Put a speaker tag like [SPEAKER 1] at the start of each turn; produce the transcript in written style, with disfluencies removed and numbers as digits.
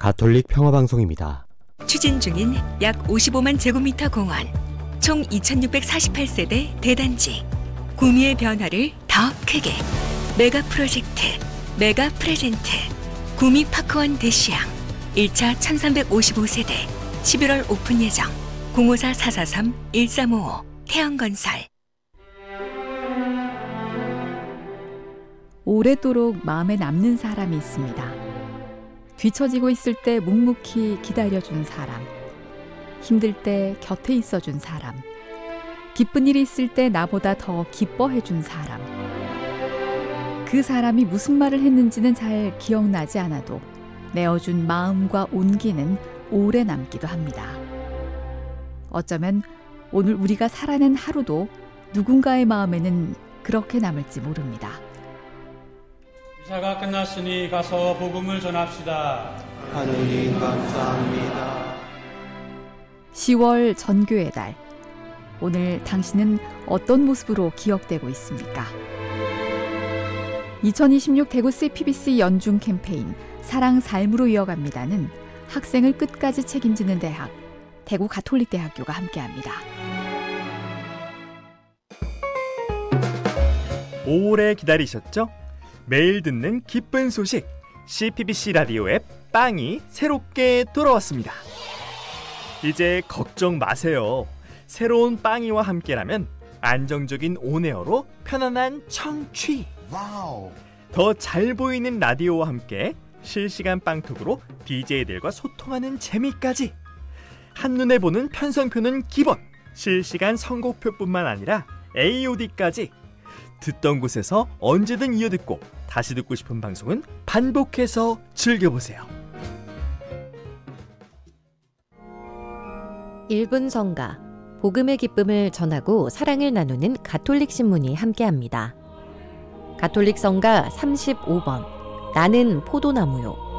[SPEAKER 1] 가톨릭 평화방송입니다.
[SPEAKER 2] 추진 중인 약 55만 제곱미터 공원, 총 2648세대 대단지, 구미의 변화를 더 크게. 메가 프로젝트, 메가 프레젠트, 구미 파크원 대시양 1차 1355세대 11월 오픈 예정. 054-443-1355 태영건설.
[SPEAKER 3] 오래도록 마음에 남는 사람이 있습니다. 뒤처지고 있을 때 묵묵히 기다려준 사람, 힘들 때 곁에 있어준 사람, 기쁜 일이 있을 때 나보다 더 기뻐해준 사람. 그 사람이 무슨 말을 했는지는 잘 기억나지 않아도 내어준 마음과 온기는 오래 남기도 합니다. 어쩌면 오늘 우리가 살아낸 하루도 누군가의 마음에는 그렇게 남을지 모릅니다.
[SPEAKER 4] 미사가 끝났으니 가서 복음을 전합시다.
[SPEAKER 5] 하느님 감사합니다.
[SPEAKER 3] 10월 전교의 달. 오늘 당신은 어떤 모습으로 기억되고 있습니까? 2026 대구 CPBC 연중 캠페인 사랑 삶으로 이어갑니다는 학생을 끝까지 책임지는 대학, 대구 가톨릭대학교가 함께합니다.
[SPEAKER 6] 오래 기다리셨죠? 매일 듣는 기쁜 소식, CPBC 라디오 앱 빵이 새롭게 돌아왔습니다. 이제 걱정 마세요. 새로운 빵이와 함께라면 안정적인 온에어로 편안한 청취.
[SPEAKER 5] 와우.
[SPEAKER 6] 더 잘 보이는 라디오와 함께 실시간 빵톡으로 DJ들과 소통하는 재미까지. 한눈에 보는 편성표는 기본, 실시간 선곡표뿐만 아니라 AOD까지. 듣던 곳에서 언제든 이어듣고 다시 듣고 싶은 방송은 반복해서 즐겨보세요.
[SPEAKER 7] 1분 성가, 복음의 기쁨을 전하고 사랑을 나누는 가톨릭 신문이 함께합니다. 가톨릭 성가 35번, 나는 포도나무요.